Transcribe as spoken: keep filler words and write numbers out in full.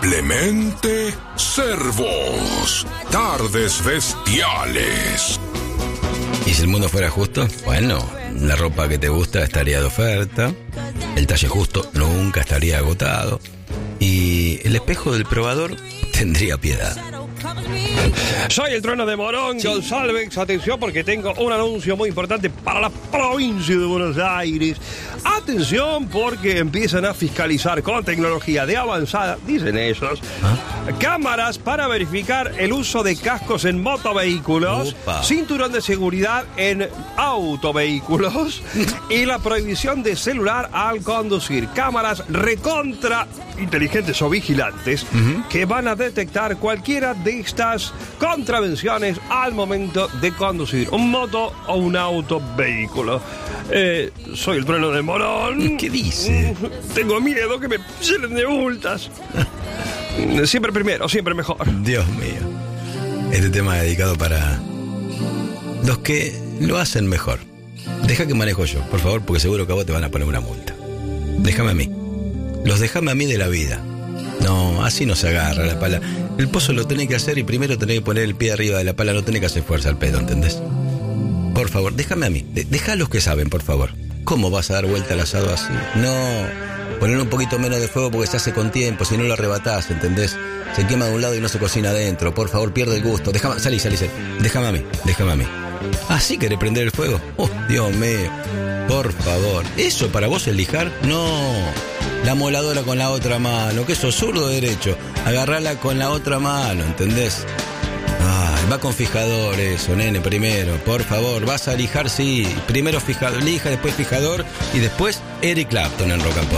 Simplemente ser vos. Tardes bestiales. ¿Y si el mundo fuera justo? Bueno, la ropa que te gusta estaría de oferta, el talle justo nunca estaría agotado y el espejo del probador tendría piedad. Soy el trueno de Morón, sí. González. Atención porque tengo un anuncio muy importante para la provincia de Buenos Aires. Atención porque empiezan a fiscalizar con tecnología de avanzada, dicen ellos, ¿ah? cámaras para verificar el uso de cascos en motovehículos, Opa. cinturón de seguridad en autovehículos y la prohibición de celular al conducir. Cámaras recontra inteligentes o vigilantes uh-huh. que van a detectar cualquiera de estas contravenciones al momento de conducir un moto o un autovehículo. Eh, soy el trueno de Morón. ¿Qué dice? Tengo miedo que me llenen de multas. Siempre primero, siempre mejor. Dios mío. Este tema es dedicado para los que lo hacen mejor. Deja que manejo yo, por favor, porque seguro que a vos te van a poner una multa. Déjame a mí. Los déjame a mí de la vida. No, así no se agarra la pala. El pozo lo tenés que hacer y primero tenés que poner el pie arriba de la pala. No tenés que hacer fuerza al pedo, ¿entendés? Por favor, déjame a mí. De- deja a los que saben, por favor. ¿Cómo vas a dar vuelta al asado así? No, poner un poquito menos de fuego porque se hace con tiempo, si no lo arrebatás, ¿entendés? Se quema de un lado y no se cocina adentro. Por favor, pierde el gusto. Déjame, salí, salí, salí. Déjame a mí, déjame a mí. ¿Ah, sí querés prender el fuego? Oh, Dios mío. Por favor. ¿Eso para vos el lijar? No. La moladora con la otra mano. ¿Qué sos, zurdo o derecho? Agarrala con la otra mano, ¿entendés? Ay, va con fijador eso, nene, primero. Por favor, vas a lijar, sí. Primero fijador, lija, después fijador y después Eric Clapton en Rock and Pop.